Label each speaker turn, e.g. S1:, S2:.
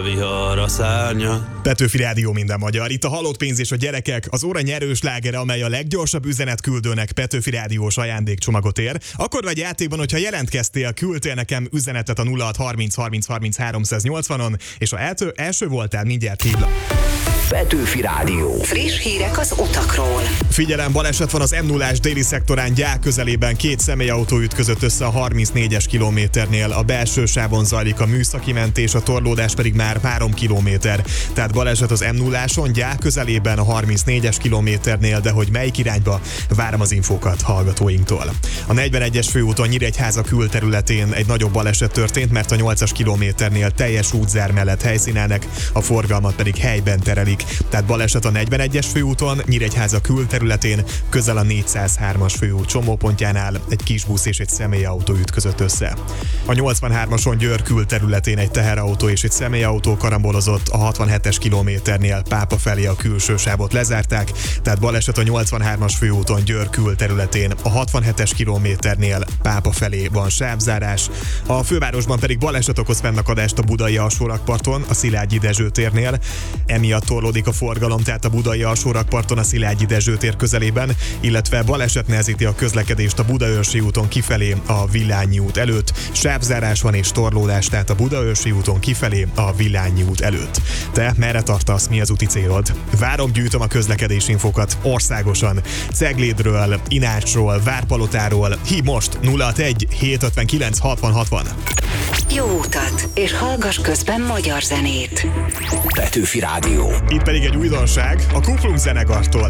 S1: Vihar a szárnya.
S2: Petőfi Rádió, minden magyar. Itt a Halott pénz és a gyerekek, az óra nyerős slágere, amely a leggyorsabb üzenetküldőnek Petőfi Rádiós ajándékcsomagot ér. Akkor vagy játékban, hogyha jelentkeztél, küldtél nekem üzenetet a 0630 30 30 380-on, és ha első voltál, mindjárt hívlak.
S3: Petőfi Rádió.
S4: Friss hírek az utakról.
S2: Figyelem, baleset van az M0-ás déli szektorán Gyák közelében, két személyautó ütközött össze a 34-es kilométernél. A belső sávon zajlik a műszaki mentés, a torlódás pedig már 3 kilométer. Tehát baleset az M0-áson Gyák közelében a 34-es kilométernél, de hogy melyik irányba, várom az infókat hallgatóinktól. A 41-es főúton Nyíregyháza külterületén egy nagyobb baleset történt, mert a 8-as kilométernél teljes útzár mellett helyszínelnek, a forgalmat pedig helyben terelik. Tehát baleset a 41-es főúton, Nyíregyháza külterületén, közel a 403-as főút csomópontjánál egy kisbusz és egy személyautó ütközött össze. A 83-ason Győr külterületén egy teherautó és egy személyautó karambolozott, a 67-es kilométernél Pápa felé a külső sávot lezárták, tehát baleset a 83-as főúton Győr külterületén, a 67-es kilométernél Pápa felé van sávzárás. A fővárosban pedig baleset okoz fennakadást a budai alsórakparton, a Szilágyi Dezső térnél, emiatt torlódik a forgalom, tehát a budai alsórakparton a Szilágyi Dezső tér közelében, illetve baleset nehezíti a közlekedést a Budaörsi úton kifelé a Villányi út előtt. Sávzárás van és torlódás, tehát a Budaörsi úton kifelé a Villányi út előtt. Te merre tartasz, mi az úti célod? Várom, gyűjtöm a közlekedési infokat országosan. Ceglédről, Inácsról, Várpalotáról. Hív most 061 759 60 60.
S4: Jó utat, és hallgass közben magyar zenét.
S3: Petőfi Rádió.
S2: Itt pedig egy újdonság a Kuplung zenekartól.